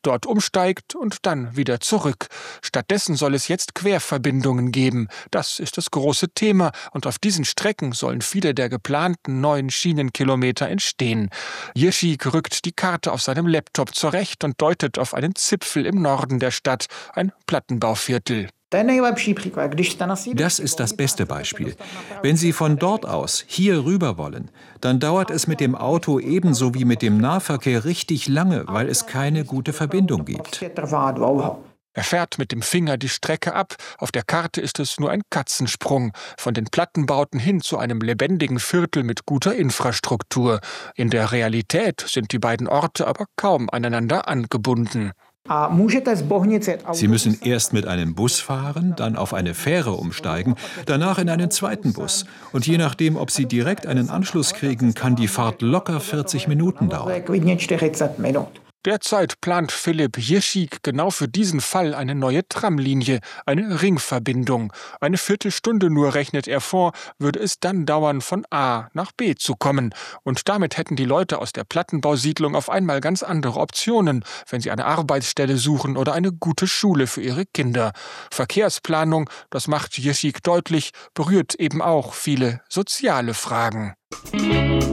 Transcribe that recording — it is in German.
dort umsteigt und dann wieder zurück. Stattdessen soll es jetzt Querverbindungen geben. Das ist das große Thema und auf diesen Strecken sollen viele der geplanten neuen Schienenkilometer entstehen. Jiřík rückt die Karte auf seinem Laptop zurecht und deutet auf einen Zipfel im Norden der Stadt, ein Plattenbauviertel. Das ist das beste Beispiel. Wenn Sie von dort aus hier rüber wollen, dann dauert es mit dem Auto ebenso wie mit dem Nahverkehr richtig lange, weil es keine gute Verbindung gibt. Er fährt mit dem Finger die Strecke ab. Auf der Karte ist es nur ein Katzensprung. Von den Plattenbauten hin zu einem lebendigen Viertel mit guter Infrastruktur. In der Realität sind die beiden Orte aber kaum aneinander angebunden. Sie müssen erst mit einem Bus fahren, dann auf eine Fähre umsteigen, danach in einen zweiten Bus. Und je nachdem, ob Sie direkt einen Anschluss kriegen, kann die Fahrt locker 40 Minuten dauern. Derzeit plant Filip Jiřík genau für diesen Fall eine neue Tramlinie, eine Ringverbindung. Eine Viertelstunde nur, rechnet er vor, würde es dann dauern, von A nach B zu kommen. Und damit hätten die Leute aus der Plattenbausiedlung auf einmal ganz andere Optionen, wenn sie eine Arbeitsstelle suchen oder eine gute Schule für ihre Kinder. Verkehrsplanung, das macht Jiřík deutlich, berührt eben auch viele soziale Fragen.